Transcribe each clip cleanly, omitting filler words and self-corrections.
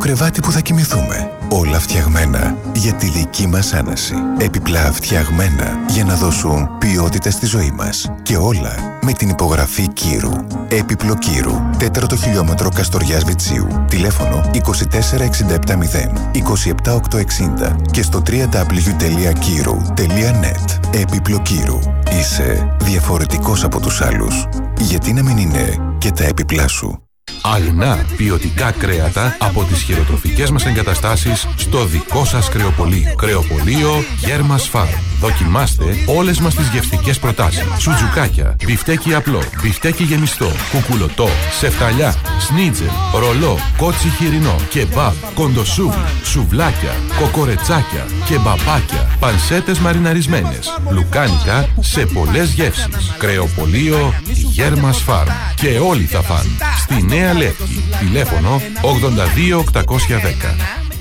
κρεβάτι που θα κοιμηθούμε. Όλα φτιαγμένα για τη δική μας άνεση. Επιπλά φτιαγμένα για να δώσουν ποιότητα στη ζωή μας. Και όλα με την υπογραφή Κύρου. Έπιπλο Κύρου. 4ο χιλιόμετρο Καστοριάς Βιτσίου. Τηλέφωνο 24670 27860 και στο www.kiru.net. Έπιπλο Κύρου. Είσαι διαφορετικός από τους άλλους. Γιατί να μην είναι και τα έπιπλά σου. Αγνά ποιοτικά κρέατα από τις χειροτροφικές μας εγκαταστάσεις στο δικό σας κρεοπωλείο. Κρεοπωλείο Γέρμας Φαρμ. Δοκιμάστε όλες μας τις γευστικές προτάσεις. Σουτζουκάκια, μπιφτέκι απλό, μπιφτέκι γεμιστό, κουκουλωτό, σεφταλιά, σνίτζελ, ρολό, κότσι χοιρινό, κεμπάμπ, κοντοσούβλι, σουβλάκια, κοκορετσάκια, κεμπαπάκια, πανσέτες μαριναρισμένες, λουκάνικα σε πολλές γεύσεις. Κρεοπωλείο Γέρμας Φαρμ. Και όλοι θα φαν. Στη Νέα Λεύκη. Τηλέφωνο 82810.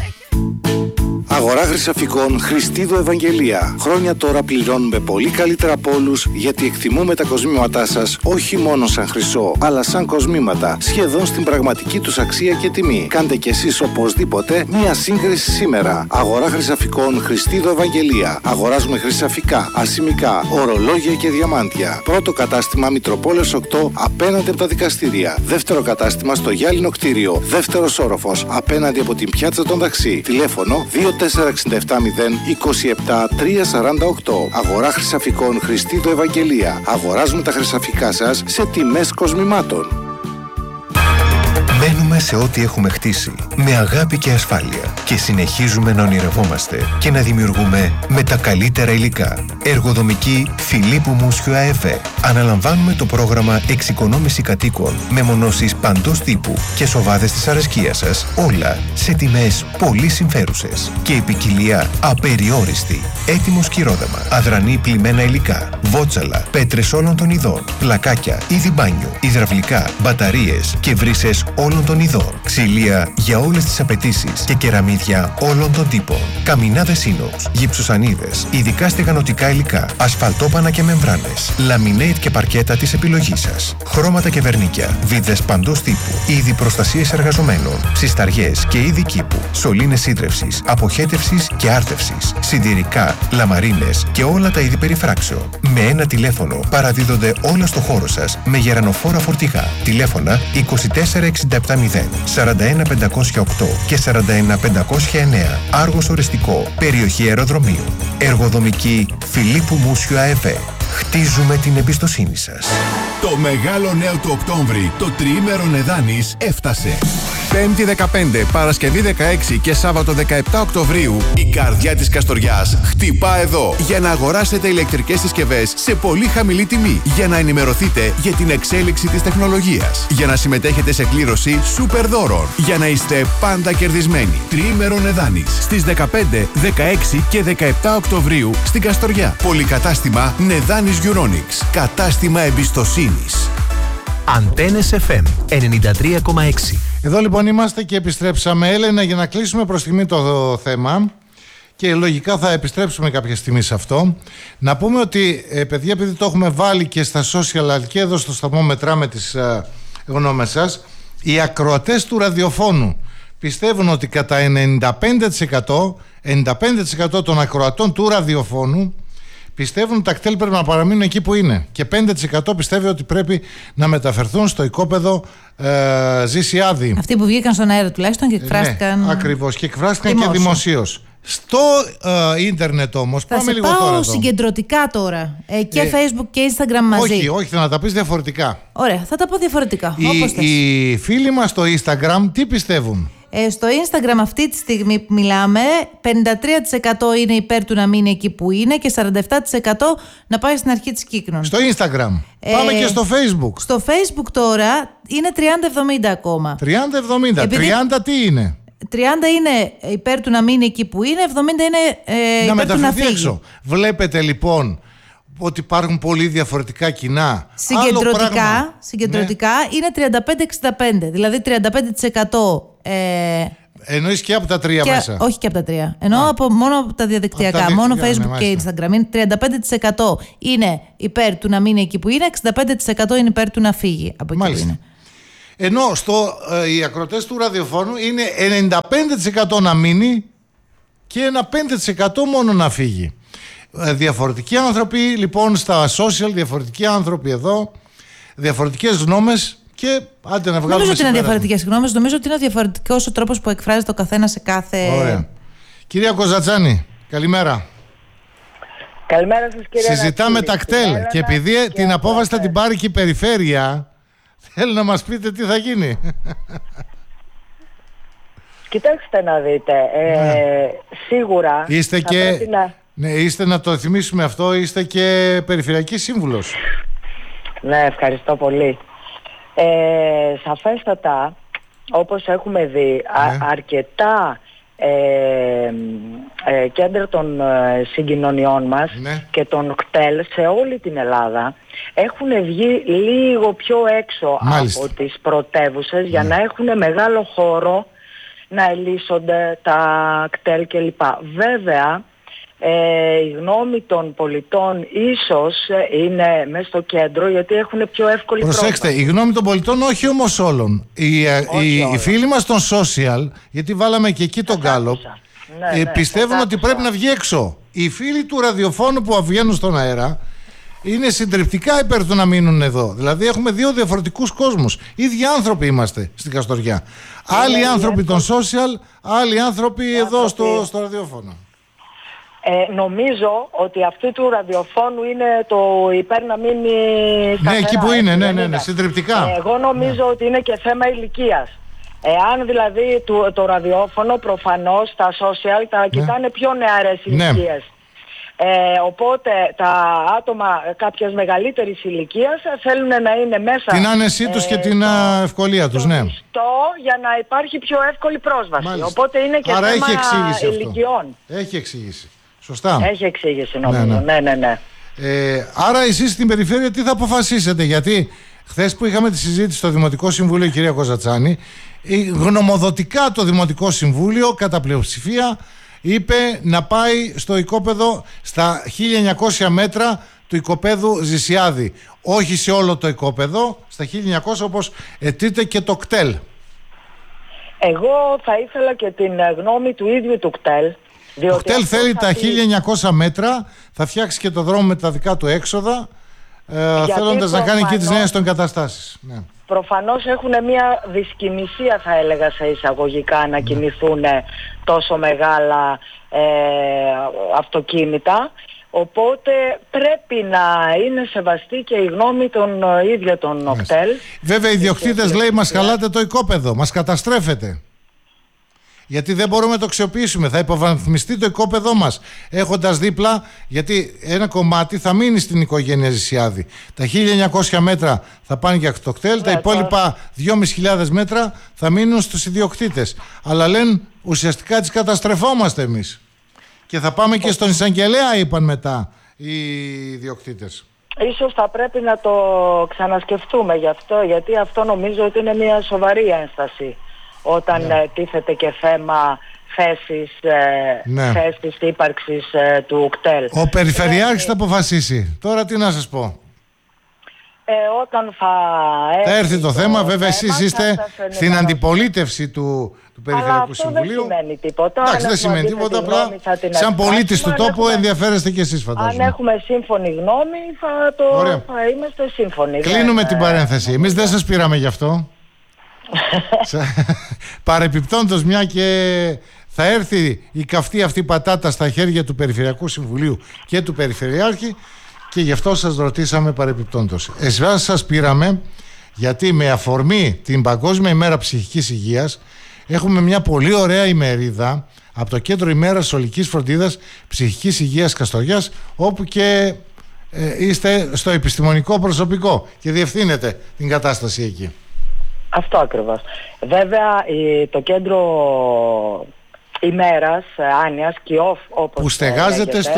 Αγορά Χρυσαφικών Χριστίδου Ευαγγελία. Χρόνια τώρα πληρώνουμε πολύ καλύτερα από όλους, γιατί εκτιμούμε τα κοσμήματά σας όχι μόνο σαν χρυσό, αλλά σαν κοσμήματα, σχεδόν στην πραγματική τους αξία και τιμή. Κάντε κι εσείς οπωσδήποτε μία σύγκριση σήμερα. Αγορά Χρυσαφικών Χριστίδου Ευαγγελία. Αγοράζουμε χρυσαφικά, ασημικά, ορολόγια και διαμάντια. Πρώτο κατάστημα Μητροπόλεως 8 απέναντι από τα δικαστήρια. Δεύτερο κατάστημα στο Γυάλινο κτίριο. Δεύτερος όροφος απέναντι από την πιάτσα των Δαξί. Τηλέφωνο 24670 27348. Αγορά Χρυσαφικών Χριστίδου Ευαγγελία. Αγοράζουμε τα χρυσαφικά σας σε τιμές κοσμημάτων. Μένουμε σε ό,τι έχουμε χτίσει, με αγάπη και ασφάλεια, και συνεχίζουμε να ονειρευόμαστε και να δημιουργούμε με τα καλύτερα υλικά. Εργοδομική Φιλίππου Μούσιου ΑΕΒ. Αναλαμβάνουμε το πρόγραμμα εξοικονόμηση κατοίκων με μονώσεις παντός τύπου και σοβάδες της αρεσκίας σας, όλα σε τιμές πολύ συμφέρουσες και η ποικιλία απεριόριστη. Έτοιμο σκυρόδεμα, αδρανή πλημμένα υλικά, βότσαλα, πέτρες όλων των ειδών, πλακάκια, είδη μπάνιου, υδραυλικά, μπαταρίες και βρύσες όλων των ειδών, ξυλία για όλες τις απαιτήσεις και κεραμίδια όλων των τύπων, καμινάδες ίνοξ, γυψοσανίδες, ειδικά στεγανοτικά υλικά, ασφαλτόπανα και μεμβράνες, λαμινέιτ και παρκέτα της επιλογής σας, χρώματα και βερνίκια, βίδες παντός τύπου, είδη προστασίας εργαζομένων, ψισταριές και είδη κήπου, σωλήνες ίδρευσης, αποχέτευσης και άρτευσης, συντηρικά, λαμαρίνες και όλα τα είδη περιφράξεων. Με ένα τηλέφωνο παραδίδονται όλα στο χώρο σας με γερανοφόρα φορτηγά. Τηλέφωνα 24670 41508 και 41509. Άργος Οριστικό, περιοχή αεροδρομίου. Εργοδομική Φιλίππου Μούσιου ΑΕΒ. Χτίζουμε την εμπιστοσύνη σας. Το μεγάλο νέο του Οκτώβρη, το τριήμερο Νεδάνης, έφτασε. Πέμπτη 15, Παρασκευή 16 και Σάββατο 17 Οκτωβρίου, η καρδιά της Καστοριάς χτυπά εδώ για να αγοράσετε ηλεκτρικές συσκευές σε πολύ χαμηλή τιμή, για να ενημερωθείτε για την εξέλιξη της τεχνολογίας, για να συμμετέχετε σε κλήρωση σούπερ δώρων, για να είστε πάντα κερδισμένοι. Τριήμερο Νεδάνης στις 15, 16 και 17 Οκτωβρίου στην Καστοριά. Πολυκατάστημα Νεδάνης Euronics. Κατάστημα εμπιστοσύνης. Αντένες FM 93,6. Εδώ λοιπόν είμαστε και επιστρέψαμε, Έλενα, για να κλείσουμε προς στιγμή το θέμα, και λογικά θα επιστρέψουμε κάποια στιγμή σε αυτό. Να πούμε ότι, παιδιά, επειδή το έχουμε βάλει και στα social αλλά και εδώ στο σταθμό μετράμε τις γνώμες σας, οι ακροατές του ραδιοφώνου πιστεύουν ότι κατά 95% των ακροατών του ραδιοφώνου πιστεύουν ότι τα κτέλ πρέπει να παραμείνουν εκεί που είναι, και 5% πιστεύει ότι πρέπει να μεταφερθούν στο οικόπεδο Ζησιάδη. Αυτοί που βγήκαν στον αέρα τουλάχιστον και εκφράστηκαν. Ναι, ακριβώς, και εκφράστηκαν και δημοσίως. Στο ίντερνετ όμως, πάμε λίγο τώρα. Θα πάω συγκεντρωτικά τώρα, και Facebook και Instagram μαζί. Όχι, θα να τα πεις διαφορετικά. Ωραία, θα τα πω διαφορετικά. Οι φίλοι μας στο Instagram τι πιστεύουν? Στο Instagram αυτή τη στιγμή που μιλάμε, 53% είναι υπέρ του να μείνει εκεί που είναι και 47% να πάει στην αρχή της Κύκνων. Στο Instagram. Πάμε και στο Facebook. Στο Facebook τώρα είναι 30-70 ακόμα. 30-70. 30 τι είναι? 30 είναι υπέρ του να μείνει εκεί που είναι, 70 είναι υπέρ του να φύγει. Έξω. Βλέπετε λοιπόν ότι υπάρχουν πολύ διαφορετικά κοινά. Συγκεντρωτικά είναι 35-65. Δηλαδή 35% εννοείς και από τα τρία μέσα? Όχι και από τα τρία. Εννοώ μόνο από τα διαδικτυακά. Μόνο Facebook και Instagram. 35% είναι υπέρ του να μείνει εκεί που είναι, 65% είναι υπέρ του να φύγει από εκεί που είναι. Ενώ οι ακροατές του ραδιοφώνου είναι 95% να μείνει και ένα 5% μόνο να φύγει. Διαφορετικοί άνθρωποι λοιπόν στα social, διαφορετικοί άνθρωποι εδώ, διαφορετικές γνώμες και άντε να βγάλουμε. Νομίζω ότι είναι διαφορετικές γνώμες, νομίζω ότι είναι διαφορετικός ο τρόπος που εκφράζεται ο καθένας σε κάθε. Ωραία. Κυρία Κοζατσάνη, καλημέρα. Καλημέρα σας, κύριε. Συζητάμε τα κτέλ και επειδή την απόφαση θα την πάρει και η περιφέρεια, θέλω να μας πείτε τι θα γίνει. Κοιτάξτε να δείτε, σίγουρα είστε θα και... πρέπει να... Ναι, είστε, να το θυμίσουμε αυτό, είστε και περιφερειακή σύμβουλος. Ναι, ευχαριστώ πολύ. Σαφέστατα, όπως έχουμε δει, αρκετά κέντρα των συγκοινωνιών μας και των κτέλ σε όλη την Ελλάδα έχουν βγει λίγο πιο έξω από τις πρωτεύουσες για να έχουν μεγάλο χώρο να ελύσσονται τα κτέλ κλπ. Βέβαια, η γνώμη των πολιτών ίσως είναι μέσα στο κέντρο γιατί έχουν πιο εύκολη πρόσβαση. Προσέξτε, η γνώμη των πολιτών όχι όμως όλων. Οι φίλοι μας των social, γιατί βάλαμε και εκεί τον Γκάλοπ, πιστεύουν ότι πρέπει να βγει έξω. Οι φίλοι του ραδιοφώνου που βγαίνουν στον αέρα είναι συντριπτικά υπέρ του να μείνουν εδώ. Δηλαδή έχουμε δύο διαφορετικούς κόσμους. Ίδιοι άνθρωποι είμαστε στην Καστοριά. Άλλοι άνθρωποι των social, άλλοι άνθρωποι εδώ στο ραδιόφωνο. Νομίζω ότι αυτοί του ραδιοφώνου είναι το υπέρ να μείνει σταθερά. Ναι, εκεί που είναι, ναι, συντριπτικά. Εγώ νομίζω ότι είναι και θέμα ηλικίας. Εάν δηλαδή το ραδιόφωνο προφανώς τα social τα κοιτάνε πιο νεαρές ηλικίες. Οπότε τα άτομα κάποιας μεγαλύτερης ηλικίας θέλουν να είναι μέσα την άνεσή τους και την ευκολία τους, ναι. Για να υπάρχει πιο εύκολη πρόσβαση. Μάλιστα. Οπότε είναι και άρα θέμα ηλικιών. Έχει εξήγηση. Σωστά. Έχει εξήγηση νομίζω. Ναι. Άρα εσείς στην περιφέρεια τι θα αποφασίσετε? Γιατί χθες που είχαμε τη συζήτηση στο Δημοτικό Συμβούλιο, η κυρία Κοζατσάνη, γνωμοδοτικά το Δημοτικό Συμβούλιο κατά πλειοψηφία είπε να πάει στο οικόπεδο στα 1900 μέτρα του οικοπέδου Ζησιάδη. Όχι σε όλο το οικόπεδο, στα 1900 όπως αιτείται και το κτέλ. Εγώ θα ήθελα και την γνώμη του ίδιου του κτέλ. Το κτέλ θέλει τα 1900 μέτρα, θα φτιάξει και το δρόμο με τα δικά του έξοδα, θέλοντας να κάνει και τις νέες των εγκαταστάσεις. Ναι. Προφανώς έχουν μια δυσκινησία, θα έλεγα σε εισαγωγικά, να κινηθούν τόσο μεγάλα αυτοκίνητα. Οπότε πρέπει να είναι σεβαστή και η γνώμη των ίδιων των ΟΚΤΕΛ. Βέβαια οι ιδιοκτήτες λέει μας χαλάτε το οικόπεδο, μας καταστρέφετε. Γιατί δεν μπορούμε να το αξιοποιήσουμε. Θα υποβαθμιστεί το οικόπεδό μας έχοντας δίπλα, γιατί ένα κομμάτι θα μείνει στην οικογένεια Ζησιάδη. Τα 1900 μέτρα θα πάνε για το κτέλ, τα υπόλοιπα 2.500 μέτρα θα μείνουν στους ιδιοκτήτες. Αλλά λένε ουσιαστικά τις καταστρεφόμαστε εμείς. Και θα πάμε και στον εισαγγελέα, είπαν μετά οι ιδιοκτήτες. Ίσως θα πρέπει να το ξανασκεφτούμε γι' αυτό, γιατί αυτό νομίζω ότι είναι μια σοβαρή ένσταση. Όταν τίθεται και θέμα θέσης ύπαρξης του κτέλ. Ο Περιφερειάρχης θα αποφασίσει. Τώρα τι να σας πω. Όταν θα έρθει το θέμα, βέβαια εσείς είστε στην αντιπολίτευση του Περιφερειακού Συμβουλίου. Δεν σημαίνει τίποτα. Εντάξει, δεν σημαίνει τίποτα. Απλά σαν πολίτης του τόπου ενδιαφέρεστε και εσείς, φαντάζομαι. Αν έχουμε σύμφωνη γνώμη θα είμαστε σύμφωνοι. Κλείνουμε την παρένθεση. Εμείς δεν σας πήραμε γι' αυτό. Παρεπιπτόντως, μια και θα έρθει η καυτή αυτή πατάτα στα χέρια του Περιφερειακού Συμβουλίου και του Περιφερειάρχη, και γι' αυτό σας ρωτήσαμε παρεπιπτόντως. Εσάς σας πήραμε γιατί με αφορμή την Παγκόσμια ημέρα ψυχικής υγείας έχουμε μια πολύ ωραία ημερίδα από το Κέντρο ημέρας ολικής φροντίδας ψυχικής υγείας Καστοριάς, όπου και είστε στο επιστημονικό προσωπικό και διευθύνετε την κατάσταση εκεί. Αυτό ακριβώς. Βέβαια το κέντρο ημέρας Άνοιας, ΚΙΟΦ όπως που στεγάζεται λέγεται,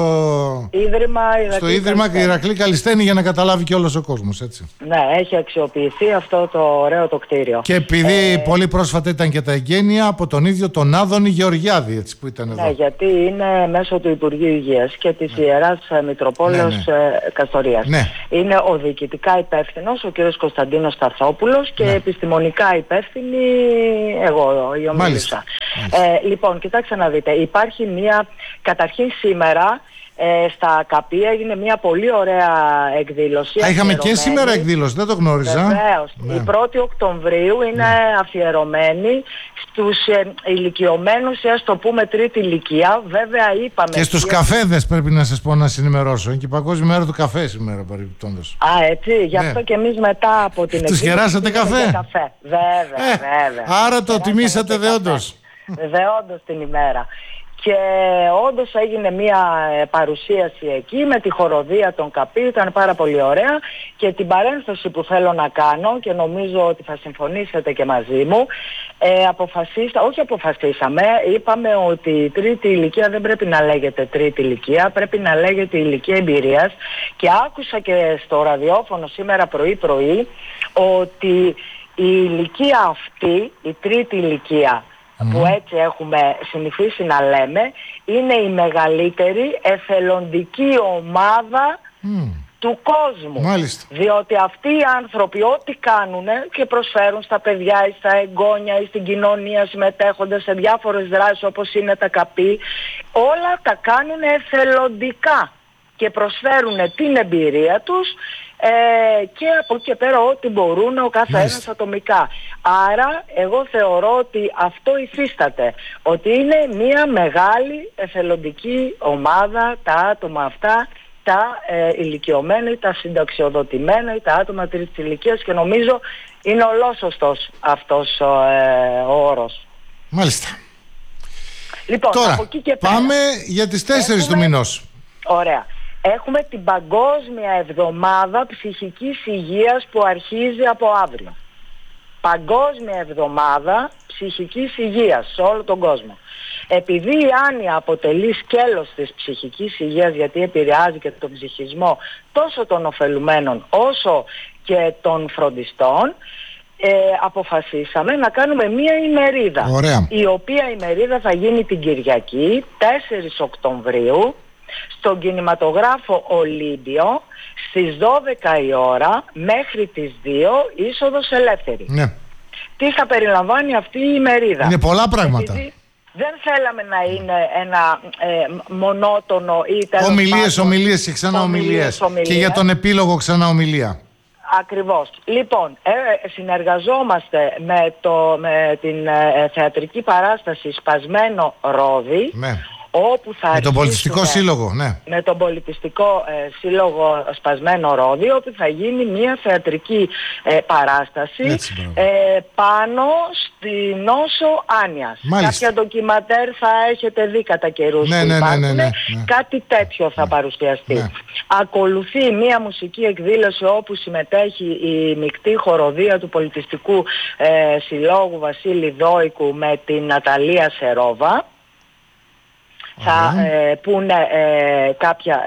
στο Ίδρυμα Ηρακλή Καλισθένη, για να καταλάβει και όλος ο κόσμος, έτσι. Ναι, έχει αξιοποιηθεί αυτό το ωραίο το κτίριο. Και επειδή πολύ πρόσφατα ήταν και τα εγγένεια από τον ίδιο τον Άδωνη Γεωργιάδη, έτσι, που ήταν εδώ. Ναι, γιατί είναι μέσω του Υπουργείου Υγείας και της Ιεράς Μητροπόλεως Καστορίας. Ναι. Είναι ο διοικητικά υπεύθυνος, ο κ. Κωνσταντίνος Σταθόπουλος, και επιστημονικά υπεύθυνη εγώ, η ομίλησα. Λοιπόν, κοιτάξτε να δείτε, υπάρχει καταρχήν σήμερα στα ΚΑΠΗ έγινε μια πολύ ωραία εκδήλωση. Είχαμε και σήμερα εκδήλωση, δεν το γνώριζα. Βεβαίως. Η 1η Οκτωβρίου είναι αφιερωμένη στους ηλικιωμένους, ας το πούμε τρίτη ηλικία. Βέβαια είπαμε... Και στους καφέδες πρέπει να σας πω, να συνημερώσω. Είναι και η Παγκόσμια Μέρα του Καφέ σήμερα, παρεμπιπτόντως. Α, έτσι, γι' αυτό και εμείς μετά από την εκδήλωση... Τους γεράσατε καφέ. Βέβαια. Άρα το τιμήσατε δεόντως. Δεόντως την ημέρα. Και όντως έγινε μια παρουσίαση εκεί με τη χοροδία των ΚΑΠΗ, ήταν πάρα πολύ ωραία, και την παρένθεση που θέλω να κάνω, και νομίζω ότι θα συμφωνήσετε και μαζί μου, είπαμε ότι η τρίτη ηλικία δεν πρέπει να λέγεται τρίτη ηλικία, πρέπει να λέγεται ηλικία εμπειρίας, και άκουσα και στο ραδιόφωνο σήμερα πρωί ότι η ηλικία αυτή, η τρίτη ηλικία, που έτσι έχουμε συνηθίσει να λέμε, είναι η μεγαλύτερη εθελοντική ομάδα του κόσμου. Μάλιστα. Διότι αυτοί οι άνθρωποι ό,τι κάνουν και προσφέρουν στα παιδιά ή στα εγγόνια ή στην κοινωνία, συμμετέχονται σε διάφορες δράσεις όπως είναι τα ΚΑΠΗ, όλα τα κάνουν εθελοντικά και προσφέρουν την εμπειρία τους, και από εκεί και πέρα ό,τι μπορούν ο κάθε ένας ατομικά. Άρα εγώ θεωρώ ότι αυτό υφίσταται, ότι είναι μια μεγάλη εθελοντική ομάδα τα άτομα αυτά, τα ηλικιωμένα ή τα συνταξιοδοτημένα ή τα άτομα τρίτης ηλικίας, και νομίζω είναι ολόσωστος αυτός ο όρος. Μάλιστα. Λοιπόν, τώρα από εκεί και πέρα, πάμε για τις 4 του μηνός. Ωραία. Έχουμε την Παγκόσμια Εβδομάδα Ψυχικής Υγείας που αρχίζει από αύριο. Παγκόσμια Εβδομάδα Ψυχικής Υγείας σε όλο τον κόσμο. Επειδή η άνοια αποτελεί σκέλος της ψυχικής υγείας, γιατί επηρεάζει και τον ψυχισμό τόσο των ωφελουμένων όσο και των φροντιστών, αποφασίσαμε να κάνουμε μία ημερίδα. Ωραία. Η οποία ημερίδα θα γίνει την Κυριακή 4 Οκτωβρίου στον κινηματογράφο Ολύμπιο στις 12 η ώρα μέχρι τις 2, είσοδος ελεύθερη. Ναι. Τι θα περιλαμβάνει αυτή η ημερίδα? Είναι πολλά πράγματα. Επειδή δεν θέλαμε να είναι ένα μονότονο ή ομιλίες και ξανά ομιλίες. Και για τον επίλογο ξανά ομιλία. Ακριβώς. Λοιπόν, συνεργαζόμαστε με την θεατρική παράσταση Σπασμένο Ρόδι, όπου θα με τον πολιτιστικό σύλλογο, με τον πολιτιστικό σύλλογο Σπασμένο Ρόδι, όπου θα γίνει μια θεατρική παράσταση πάνω στη νόσο Άνοιας. Κάποια ντοκιματέρ θα έχετε δει κατά καιρούς που υπάρχουν. Κάτι τέτοιο θα παρουσιαστεί. Ακολουθεί μια μουσική εκδήλωση όπου συμμετέχει η μεικτή χοροδία του πολιτιστικού συλλόγου Βασίλη Δόικου με την Ναταλία Σερόβα. Θα πούνε κάποια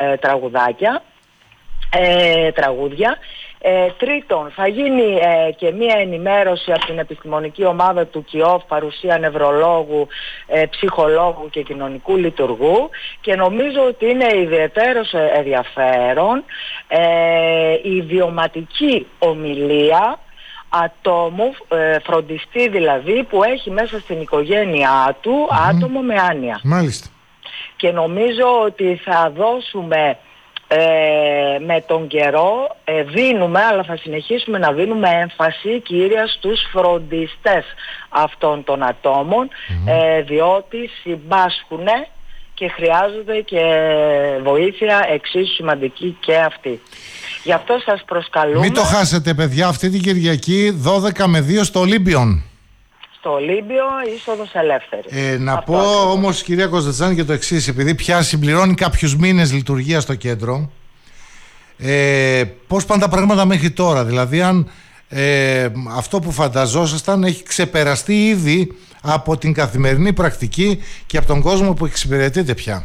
τραγούδια. Τρίτον, θα γίνει και μία ενημέρωση από την επιστημονική ομάδα του ΚΙΟΦ, παρουσία νευρολόγου, ψυχολόγου και κοινωνικού λειτουργού, και νομίζω ότι είναι ιδιαίτερος ενδιαφέρον η βιωματική ομιλία ατόμου, φροντιστή δηλαδή, που έχει μέσα στην οικογένειά του άτομο με άνοια. Μάλιστα. Και νομίζω ότι θα δώσουμε με τον καιρό, δίνουμε, αλλά θα συνεχίσουμε να δίνουμε έμφαση κύρια στους φροντιστές αυτών των ατόμων, διότι συμπάσχουν και χρειάζονται και βοήθεια εξίσου σημαντική και αυτή. Γι' αυτό σας προσκαλούμε. Μην το χάσετε, παιδιά, αυτή την Κυριακή 12 με 2 στο Ολύμπιον. Στο Ολύμπιο, είσοδος ελεύθερη. Να αυτό πω όμως, κυρία Κωνσταντζάνη, και το εξής, επειδή πια συμπληρώνει κάποιους μήνες λειτουργία στο κέντρο, πώς πάνε τα πράγματα μέχρι τώρα? Δηλαδή, αν αυτό που φανταζόσασταν έχει ξεπεραστεί ήδη από την καθημερινή πρακτική και από τον κόσμο που εξυπηρετείται πια?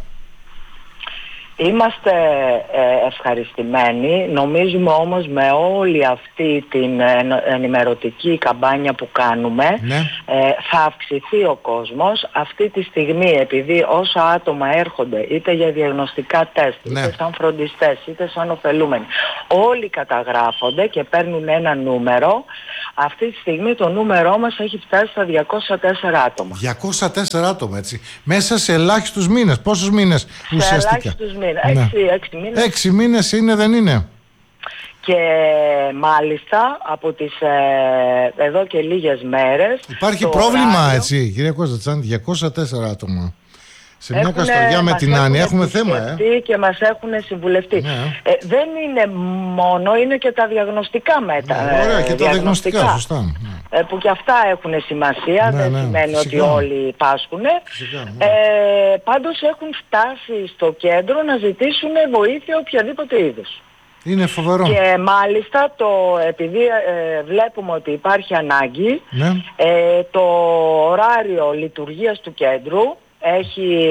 Είμαστε ευχαριστημένοι. Νομίζουμε όμως με όλη αυτή την ενημερωτική καμπάνια που κάνουμε, θα αυξηθεί ο κόσμος. Αυτή τη στιγμή, επειδή όσα άτομα έρχονται είτε για διαγνωστικά τεστ, είτε σαν φροντιστές, είτε σαν ωφελούμενοι, όλοι καταγράφονται και παίρνουν ένα νούμερο. Αυτή τη στιγμή το νούμερό μας έχει φτάσει στα 204 άτομα. 204 άτομα, έτσι. Μέσα σε ελάχιστους μήνες. Πόσους μήνες ουσιαστικά? Σε ελάχιστους μήνες. 6 μήνες. 6 μήνες είναι, δεν είναι? Και μάλιστα από τις εδώ και λίγες μέρες... Υπάρχει πρόβλημα, έτσι, κυρία Κωνστατσάνη, 204 άτομα. Σε μια Καστοριά με την Άννη έχουμε θέμα, και μας έχουν συμβουλευτεί. Δεν είναι μόνο, είναι και τα διαγνωστικά μέτρα. Ωραία, και τα διαγνωστικά, σωστά. Που και αυτά έχουν σημασία, δεν σημαίνει ότι όλοι πάσχουν. Πάντως έχουν φτάσει στο κέντρο να ζητήσουν βοήθεια οποιαδήποτε είδους. Είναι φοβερό. Και μάλιστα επειδή βλέπουμε ότι υπάρχει ανάγκη, το ωράριο λειτουργίας του κέντρου έχει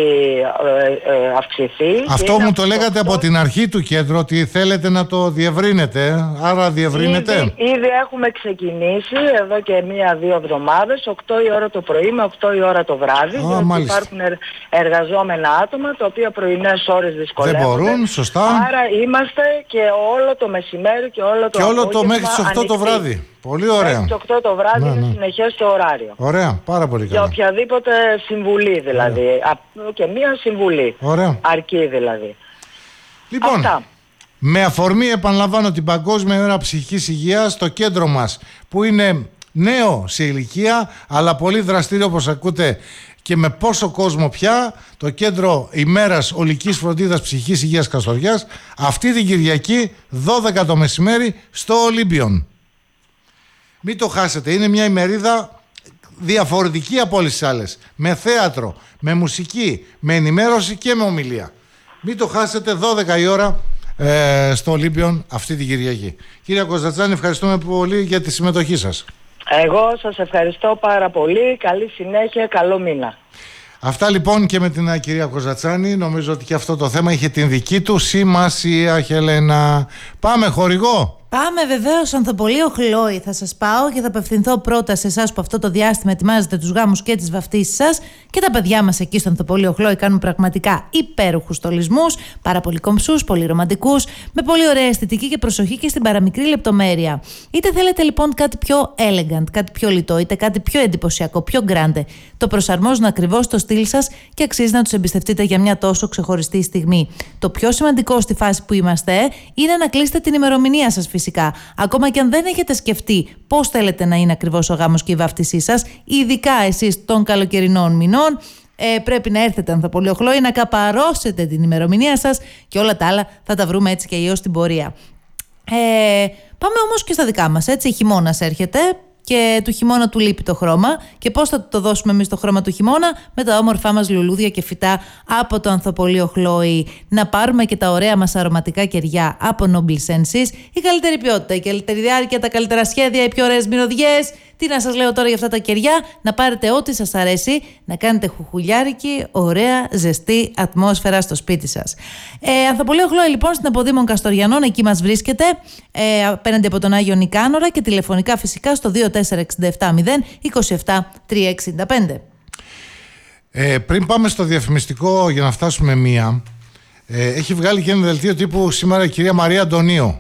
αυξηθεί. Αυτό μου το λέγατε από την αρχή του κέντρου, ότι θέλετε να το διευρύνετε, άρα διευρύνετε. Ήδη έχουμε ξεκινήσει εδώ και 1-2 εβδομάδες, 8 η ώρα το πρωί με 8 η ώρα το βράδυ, γιατί υπάρχουν εργαζόμενα άτομα τα οποία πρωινές ώρες δυσκολεύονται. Δεν μπορούν, σωστά. Άρα είμαστε και όλο το μεσημέρι και όλο το απόγευμα. Και όλο το μέχρι τις 8 το βράδυ. Πολύ ωραία. Μέχρι τις 8 το βράδυ είναι συνεχές το ωράριο. Ωραία, πάρα πολύ καλά. Για οποιαδήποτε συμβουλή δηλαδή. Και μία συμβουλή. Ωραία. Αρκεί δηλαδή. Λοιπόν, αυτά. Με αφορμή, επαναλαμβάνω, την Παγκόσμια Μέρα Ψυχικής Υγείας, στο κέντρο μας, που είναι νέο σε ηλικία, αλλά πολύ δραστήριο όπως ακούτε και με πόσο κόσμο πια, το Κέντρο ημέρας Ολικής Φροντίδας Ψυχικής Υγείας Καστοριάς, αυτή την Κυριακή 12 το μεσημέρι στο Ολύμπιον. Μην το χάσετε, είναι μια ημερίδα διαφορετική από όλες τις άλλες, με θέατρο, με μουσική, με ενημέρωση και με ομιλία. Μην το χάσετε, 12 η ώρα στο Ολύμπιον αυτή την Κυριακή. Κύριε Κωνστατσάνη, ευχαριστούμε πολύ για τη συμμετοχή σας. Εγώ σας ευχαριστώ πάρα πολύ. Καλή συνέχεια, καλό μήνα. Αυτά λοιπόν και με την κυρία Κωνστατσάνη. Νομίζω ότι και αυτό το θέμα είχε την δική του σημασία, Χελένα. Πάμε χορηγό. Πάμε βεβαίως, Ανθοπολείο Χλόη. Θα σας πάω και θα απευθυνθώ πρώτα σε εσάς που αυτό το διάστημα ετοιμάζετε τους γάμους και τις βαφτίσεις σας. Και τα παιδιά μας εκεί στο Ανθοπολείο Χλόη κάνουν πραγματικά υπέροχους στολισμούς, πάρα πολύ κομψούς, πολύ ρομαντικούς, με πολύ ωραία αισθητική και προσοχή και στην παραμικρή λεπτομέρεια. Είτε θέλετε λοιπόν κάτι πιο elegant, κάτι πιο λιτό, είτε κάτι πιο εντυπωσιακό, πιο grande, το προσαρμόζουν ακριβώς στο στυλ σας και αξίζει να τους εμπιστευτείτε για μια τόσο ξεχωριστή στιγμή. Το πιο σημαντικό στη φάση που είμαστε είναι να κλείσετε την ημερομηνία σας φυσικά. Ακόμα και αν δεν έχετε σκεφτεί πώς θέλετε να είναι ακριβώς ο γάμος και η βάφτισή σας, ειδικά εσείς των καλοκαιρινών μηνών, πρέπει να έρθετε Ανθοπολείο Χλόη, να καπαρώσετε την ημερομηνία σας και όλα τα άλλα θα τα βρούμε έτσι και αλλιώς στην πορεία. Πάμε όμως και στα δικά μας, έτσι. Χειμώνας έρχεται και του χειμώνα του λείπει το χρώμα. Και πώς θα το δώσουμε εμείς το χρώμα του χειμώνα? Με τα όμορφά μας λουλούδια και φυτά από το Ανθοπολείο Χλόη. Να πάρουμε και τα ωραία μας αρωματικά κεριά από Noble Senses. Η καλύτερη ποιότητα, η καλύτερη διάρκεια, τα καλύτερα σχέδια, οι πιο ωραίες μυρωδιές. Τι να σας λέω τώρα για αυτά τα κεριά? Να πάρετε ό,τι σας αρέσει, να κάνετε χουχουλιάρικη, ωραία, ζεστή ατμόσφαιρα στο σπίτι σας. Ανθοπολείο Χλόη λοιπόν στην Αποδήμων Καστοριανών, εκεί μας βρίσκεται, απέναντι από τον Άγιο Νικάνορα, και τηλεφωνικά φυσικά στο 2467 027 365. Πριν πάμε στο διαφημιστικό για να φτάσουμε μία, έχει βγάλει και ένα δελτίο τύπου σήμερα η κυρία Μαρία Αντωνίου,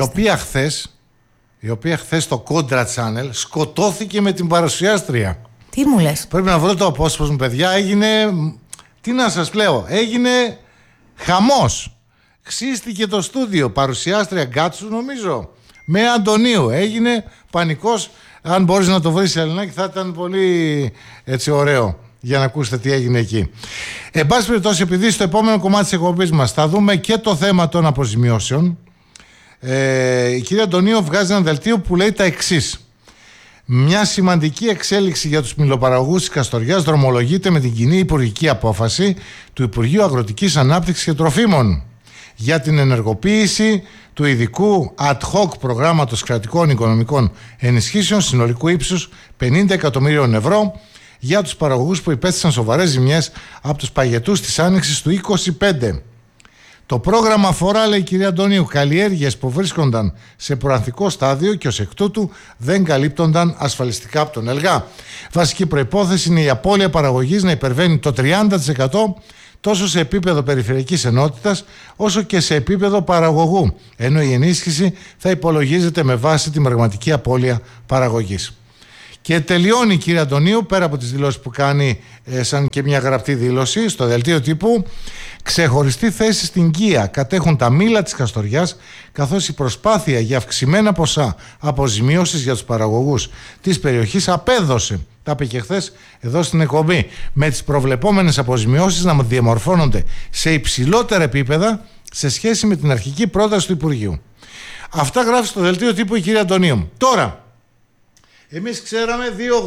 η οποία χθες στο Contra Channel σκοτώθηκε με την παρουσιάστρια. Τι μου λες? Πρέπει να βρω το απόσπασμα, παιδιά. Έγινε, τι να σας λέω, έγινε χαμός. Ξύστηκε το στούντιο, παρουσιάστρια Γκάτσου νομίζω, με Αντωνίου. Έγινε πανικός. Αν μπορείς να το βρεις, Ελληνάκη, θα ήταν πολύ έτσι ωραίο για να ακούσετε τι έγινε εκεί. Εν πάση περιπτώσει, επειδή στο επόμενο κομμάτι της εκπομπής μας θα δούμε και το θέμα των αποζημιώσεων, η κυρία Αντωνίου βγάζει ένα δελτίο που λέει τα εξής. Μια σημαντική εξέλιξη για τους μυλοπαραγωγούς της Καστοριάς δρομολογείται με την κοινή υπουργική απόφαση του Υπουργείου Αγροτικής Ανάπτυξης και Τροφίμων για την ενεργοποίηση του ειδικού ad hoc προγράμματος κρατικών οικονομικών ενισχύσεων συνολικού ύψους 50 εκατομμύριων ευρώ για τους παραγωγούς που υπέστησαν σοβαρές ζημιές από τους παγετούς της άνοιξης του 2025. Το πρόγραμμα αφορά, λέει η κυρία Αντωνίου, καλλιέργειες που βρίσκονταν σε προανθικό στάδιο και ως εκ τούτου δεν καλύπτονταν ασφαλιστικά από τον ΕΛΓΑ. Βασική προϋπόθεση είναι η απώλεια παραγωγής να υπερβαίνει το 30% τόσο σε επίπεδο περιφερειακής ενότητας όσο και σε επίπεδο παραγωγού, ενώ η ενίσχυση θα υπολογίζεται με βάση την πραγματική απώλεια παραγωγής. Και τελειώνει η κυρία Αντωνίου, πέρα από τις δηλώσεις που κάνει σαν και μια γραπτή δήλωση στο δελτίο τύπου, ξεχωριστή θέση στην Κία κατέχουν τα μήλα της Καστοριάς, καθώς η προσπάθεια για αυξημένα ποσά αποζημίωσης για τους παραγωγούς της περιοχής απέδωσε. Τα είπε και χθες εδώ στην εκπομπή, με τις προβλεπόμενες αποζημιώσεις να διαμορφώνονται σε υψηλότερα επίπεδα σε σχέση με την αρχική πρόταση του Υπουργείου. Αυτά γράφει στο δελτίο τύπου η κυρία Αντωνίου. Τώρα, εμείς ξέραμε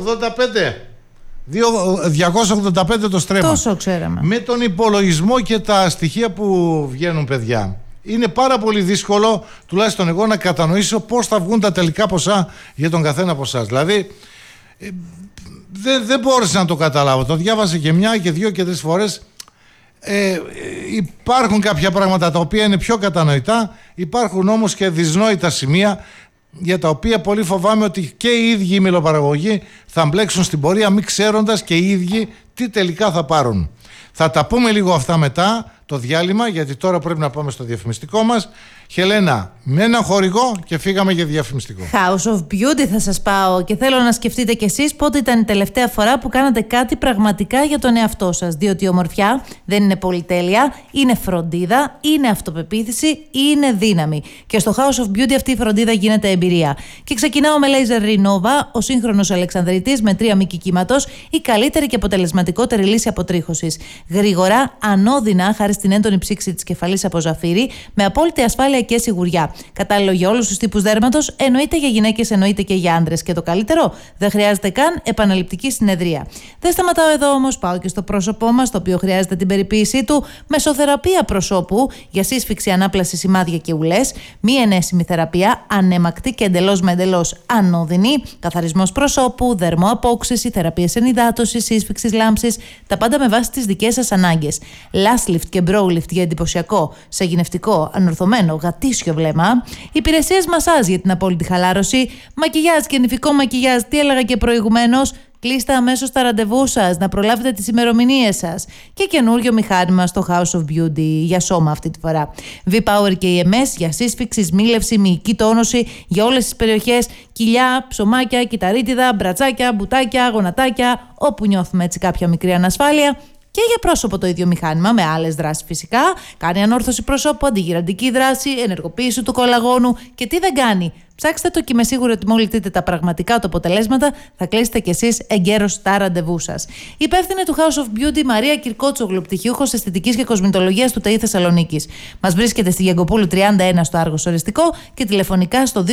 285 το στρέμμα. Τόσο ξέραμε. Με τον υπολογισμό και τα στοιχεία που βγαίνουν, παιδιά, είναι πάρα πολύ δύσκολο, τουλάχιστον εγώ, να κατανοήσω πώς θα βγουν τα τελικά ποσά για τον καθένα από εσάς. Δηλαδή, δεν μπόρεσα να το καταλάβω. Το διάβασα και μια και δύο και τρεις φορές. Υπάρχουν κάποια πράγματα τα οποία είναι πιο κατανοητά, υπάρχουν όμως και δυσνόητα σημεία για τα οποία πολύ φοβάμαι ότι και οι ίδιοι οι μηλοπαραγωγοί θα μπλέξουν στην πορεία, μη ξέροντας και οι ίδιοι τι τελικά θα πάρουν. Θα τα πούμε λίγο αυτά μετά το διάλειμμα, γιατί τώρα πρέπει να πάμε στο διαφημιστικό μας. Χελένα, με ένα χορηγό και φύγαμε για διαφημιστικό. House of Beauty θα σας πάω και θέλω να σκεφτείτε κι εσείς πότε ήταν η τελευταία φορά που κάνατε κάτι πραγματικά για τον εαυτό σας. Διότι η ομορφιά δεν είναι πολυτέλεια, είναι φροντίδα, είναι αυτοπεποίθηση, είναι δύναμη. Και στο House of Beauty αυτή η φροντίδα γίνεται εμπειρία. Και ξεκινάω με Laser Renova, ο σύγχρονος αλεξανδριτής με 3 μήκη κύματος, η καλύτερη και αποτελεσματικότερη λύση αποτρίχωσης. Γρήγορα, ανώδυνα, χάρη στην έντονη ψήξη της κεφαλής από ζαφύρι, με απόλυτη ασφάλεια και σιγουριά. Κατάλληλο για όλους τους τύπους δέρματος, εννοείται για γυναίκες, εννοείται και για άντρες. Και το καλύτερο, δεν χρειάζεται καν επαναληπτική συνεδρία. Δεν σταματάω εδώ όμως, πάω και στο πρόσωπό μας, το οποίο χρειάζεται την περιποίησή του. Μεσοθεραπεία προσώπου για σύσφυξη, ανάπλαση, σημάδια και ουλές. Μη ενέσιμη θεραπεία, ανέμακτη και εντελώς με εντελώς ανώδυνη. Καθαρισμός προσώπου, δερμοαπόξυση, θεραπείες ενυδάτωσης, σύσφυξης, λάμψης. Τα πάντα με βάση τις δικές σας ανάγκες. Lash lift και brow lift για εντυπωσιακό, σε γυναιστικό, ανορθωμένο, γατήσιο βλέμμα. Υπηρεσίες μασάζ για την απόλυτη χαλάρωση. Μακιγιάζ και νηφικό μακιγιάζ, τι έλεγα και προηγουμένως. Κλείστε αμέσως τα ραντεβού σας, να προλάβετε τις ημερομηνίες σας. Και καινούριο μηχάνημα στο House of Beauty, για σώμα αυτή τη φορά. V-Power και EMS για σύσφυξη, σμίλευση, μυϊκή τόνωση για όλες τις περιοχές. Κοιλιά, ψωμάκια, κυταρίτιδα, μπρατσάκια, μπουτάκια, γονατάκια, όπου νιώθουμε έτσι κάποια μικρή ανασφάλεια. Και για πρόσωπο το ίδιο μηχάνημα, με άλλες δράσεις φυσικά. Κάνει ανόρθωση προσώπου, αντιγυραντική δράση, ενεργοποίηση του κολαγόνου και τι δεν κάνει. Ψάξτε το και είμαι σίγουρη ότι μόλις δείτε τα πραγματικά του αποτελέσματα θα κλείσετε κι εσείς εγκαίρως τα ραντεβού σας. Υπεύθυνη του House of Beauty Μαρία Κυρκότσογλου, πτυχιούχος αισθητικής και κοσμητολογίας του ΤΕΙ Θεσσαλονίκης. Μας βρίσκεται στη Γιαγκοπούλου 31 στο Άργος Οριστικό και τηλεφωνικά στο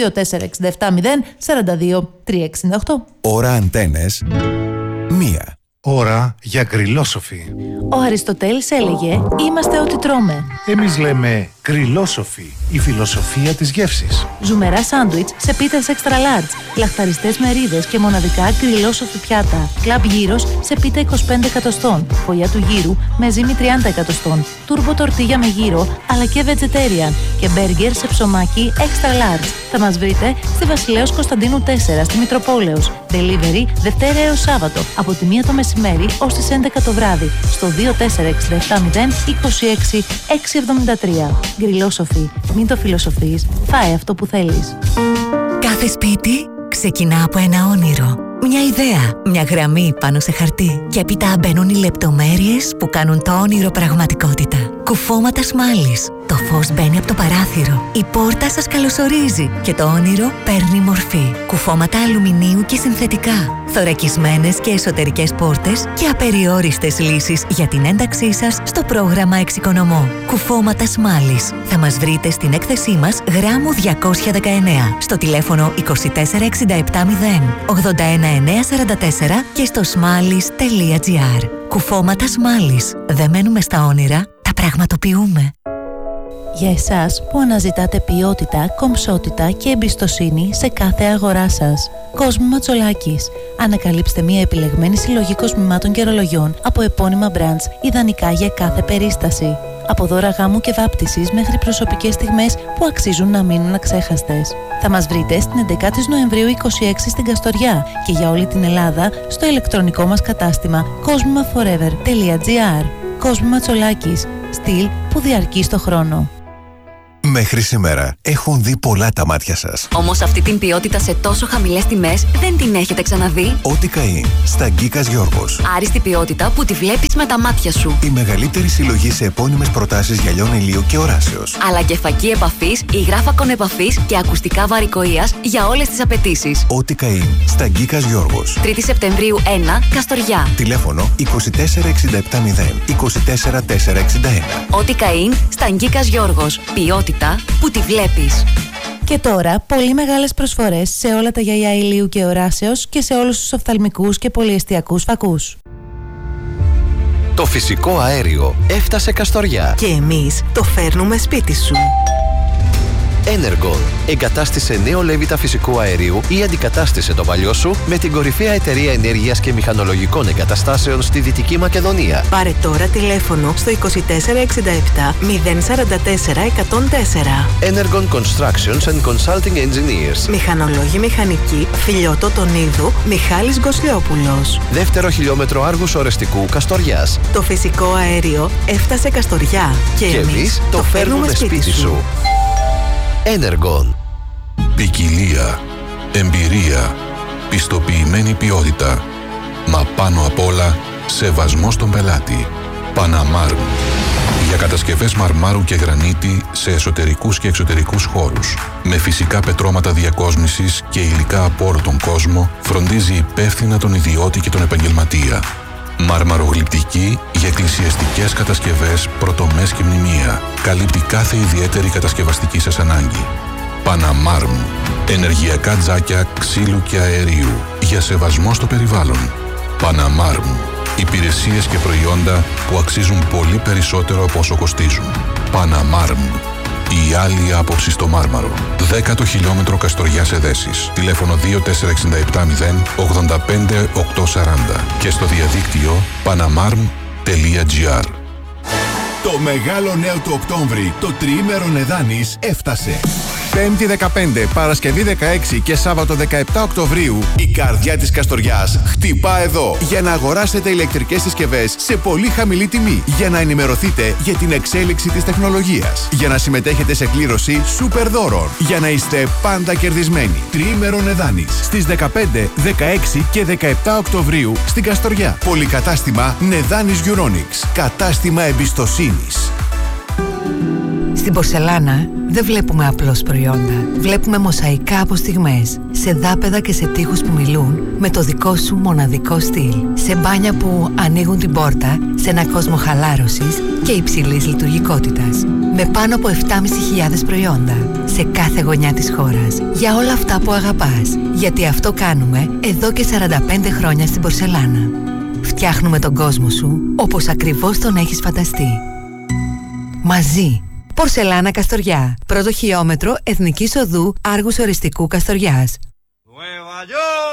24670 42 368. Ώρα Αντένες 1. Ώρα για γκριλόσοφι. Ο Αριστοτέλης έλεγε «Είμαστε ό,τι τρώμε». Εμείς λέμε γκριλόσοφι, η φιλοσοφία της γεύσης. Ζουμερά σάντουιτς σε πίτες extra large, λαχταριστές μερίδες και μοναδικά γκριλόσοφι πιάτα. Κλαμπ γύρος σε πίτα 25 εκατοστών, φωλιά του γύρου με ζύμη 30 εκατοστών, τούρμπο τορτίγια με γύρο αλλά και vegetarian και μπέργκερ σε ψωμάκι extra large. Θα μας βρείτε στη Βασιλέως Κωνσταντίνου 4 στη Μητροπόλεως. Delivery Δευτέρα έως Σάββατο από τη 1 το μεσημέρι ως τις 11 το βράδυ στο 24670 26 673. Γκριλόσοφι. Μην το φιλοσοφείς. Φάε αυτό που θέλεις. Κάθε σπίτι ξεκινά από ένα όνειρο. Μια ιδέα, μια γραμμή πάνω σε χαρτί. Και έπειτα μπαίνουν οι λεπτομέρειες που κάνουν το όνειρο πραγματικότητα. Κουφώματα σμάλης. Το φως μπαίνει από το παράθυρο. Η πόρτα σας καλωσορίζει και το όνειρο παίρνει μορφή. Κουφώματα αλουμινίου και συνθετικά. Θωρακισμένες και εσωτερικές πόρτες και απεριόριστες λύσεις για την ένταξή σας στο πρόγραμμα Εξοικονομώ. Κουφώματα σμάλης. Θα μας βρείτε στην έκθεσή μας γράμμου 219 στο τηλέφωνο 24670 81944 και στο smallis.gr. Κουφώματα σμάλης. Δεν μένουμε στα όνειρα, τα πραγματοποιούμε. Για εσάς που αναζητάτε ποιότητα, κομψότητα και εμπιστοσύνη σε κάθε αγορά σας. Κόσμου Ματσολάκης. Ανακαλύψτε μια επιλεγμένη συλλογή κοσμημάτων και ρολογιών από επώνυμα brands, ιδανικά για κάθε περίσταση. Από δώρα γάμου και βάπτισης μέχρι προσωπικές στιγμές που αξίζουν να μείνουν αξέχαστες. Θα μας βρείτε στην 11η Νοεμβρίου 26 στην Καστοριά και για όλη την Ελλάδα στο ηλεκτρονικό μας κατάστημα cosmimaforever.gr. Κόσμου Ματσολάκης. Στυλ που διαρκεί στο χρόνο. Μέχρι σήμερα έχουν δει πολλά τα μάτια σας. Όμως αυτή την ποιότητα σε τόσο χαμηλές τιμές δεν την έχετε ξαναδεί. Ό,τι καεί στα Γκίκας Γιώργος. Άριστη ποιότητα που τη βλέπεις με τα μάτια σου. Η μεγαλύτερη συλλογή σε επώνυμες προτάσεις γυαλιών ηλίου και οράσεως. Αλλά και φακή επαφής, υγράφακον επαφής και ακουστικά βαρικοείας για όλες τις απαιτήσεις. Ό,τι καεί στα Γκίκας Γιώργος. 3η Σεπτεμβρίου 1, Καστοριά. Τηλέφωνο 24670 24461. Ό,τι καεί στα Γκίκας Γιώργος. Ποιότητα που τη βλέπεις. Και τώρα, πολύ μεγάλες προσφορές σε όλα τα γυαλιά ηλίου και οράσεως και σε όλους τους οφθαλμικούς και πολυεστιακούς φακούς. Το φυσικό αέριο έφτασε Καστοριά. Και εμείς το φέρνουμε σπίτι σου. Energon. Εγκατάστησε νέο λέβητα φυσικού αερίου ή αντικατάστησε το παλιό σου με την κορυφαία εταιρεία ενέργειας και μηχανολογικών εγκαταστάσεων στη Δυτική Μακεδονία. Πάρε τώρα τηλέφωνο στο 2467 044 104. Energon Constructions and Consulting Engineers. Μηχανολόγοι μηχανικοί, Φιλιώτο Τονίδου, Μιχάλης Γκοσλιόπουλος. Δεύτερο χιλιόμετρο Άργους Ορεστικού Καστοριάς. Το φυσικό αέριο έφτασε Καστοριά και εμείς το φέρνουμε σπίτι σου. Energon. Ποικιλία, εμπειρία, πιστοποιημένη ποιότητα, μα πάνω απ' όλα σεβασμό στον πελάτη. Παναμάρμ. Για κατασκευές μαρμάρου και γρανίτη σε εσωτερικούς και εξωτερικούς χώρους. Με φυσικά πετρώματα διακόσμησης και υλικά από όλο τον κόσμο, φροντίζει υπεύθυνα τον ιδιώτη και τον επαγγελματία. Μαρμαρογλυπτική για εκκλησιαστικές κατασκευές, πρωτομές και μνημεία. Καλύπτει κάθε ιδιαίτερη κατασκευαστική σας ανάγκη. Παναμάρμ. Ενεργειακά τζάκια ξύλου και αερίου. Για σεβασμό στο περιβάλλον. Παναμάρμ. Υπηρεσίες και προϊόντα που αξίζουν πολύ περισσότερο από όσο κοστίζουν. Παναμάρμ. Η άλλη άποψη στο Μάρμαρο. 10ο χιλιόμετρο Καστοριάς Εδέσης. Τηλέφωνο 24670 85 840 και στο διαδίκτυο panamarm.gr. Το μεγάλο νέο του Οκτώβρη, το τριήμερο Νεδάνης, έφτασε. 5η 15, Παρασκευή 16 και Σάββατο 17 Οκτωβρίου, η καρδιά της Καστοριάς χτυπά εδώ για να αγοράσετε ηλεκτρικές συσκευές σε πολύ χαμηλή τιμή, για να ενημερωθείτε για την εξέλιξη της τεχνολογίας, για να συμμετέχετε σε κλήρωση σούπερ δώρων, για να είστε πάντα κερδισμένοι. Τριήμερο Νεδάνης στις 15, 16 και 17 Οκτωβρίου στην Καστοριά. Πολυκατάστημα Νεδάνης Euronics. Κατάστημα εμπιστοσύνης. Στην Πορσελάνα δεν βλέπουμε απλώς προϊόντα. Βλέπουμε μοσαϊκά από στιγμές, σε δάπεδα και σε τοίχους που μιλούν με το δικό σου μοναδικό στυλ. Σε μπάνια που ανοίγουν την πόρτα σε ένα κόσμο χαλάρωσης και υψηλής λειτουργικότητας. Με πάνω από 7.500 προϊόντα σε κάθε γωνιά της χώρας. Για όλα αυτά που αγαπάς. Γιατί αυτό κάνουμε εδώ και 45 χρόνια στην Πορσελάνα. Φτιάχνουμε τον κόσμο σου όπως ακριβώς τον έχεις φανταστεί. Μαζί. Πορσελάνα Καστοριά. Πρώτο χιλιόμετρο Εθνικής Οδού Άργους Οριστικού Καστοριάς.